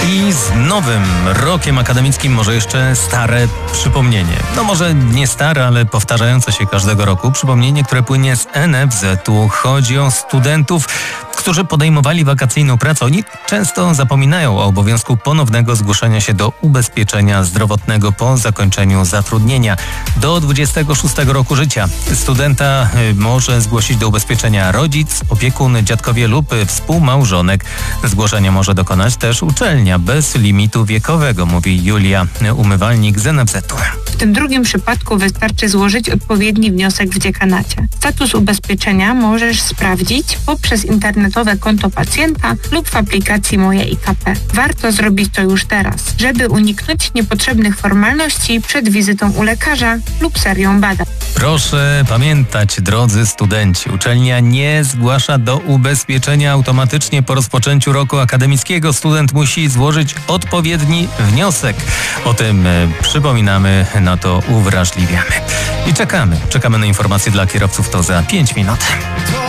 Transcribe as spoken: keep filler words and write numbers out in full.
I z nowym rokiem akademickim może jeszcze stare przypomnienie. No może nie stare, ale powtarzające się każdego roku. Przypomnienie, które płynie z N F Z-u. Chodzi o studentów, którzy podejmowali wakacyjną pracę. Oni często zapominają o obowiązku ponownego zgłoszenia się do ubezpieczenia zdrowotnego po zakończeniu zatrudnienia. Do dwudziestego szóstego roku życia studenta może zgłosić do ubezpieczenia rodzic, opiekun, dziadkowie lub współmałżonek. Zgłoszenia może dokonać też uczelnia bez limitu wiekowego, mówi Julia Umywalnik z N F Z-u. W tym drugim przypadku wystarczy złożyć odpowiedni wniosek w dziekanacie. Status ubezpieczenia możesz sprawdzić poprzez internetowe konto pacjenta lub w aplikacji Moje I K P. Warto zrobić to już teraz, żeby uniknąć niepotrzebnych formalności przed wizytą u lekarza lub serią badań. Proszę pamiętać, drodzy studenci, uczelnia nie zgłasza do ubezpieczenia automatycznie po rozpoczęciu roku akademickiego. Student musi złożyć odpowiedni wniosek. O tym e, przypominamy, na to uwrażliwiamy. I czekamy. Czekamy na informacje dla kierowców, to za pięć minut.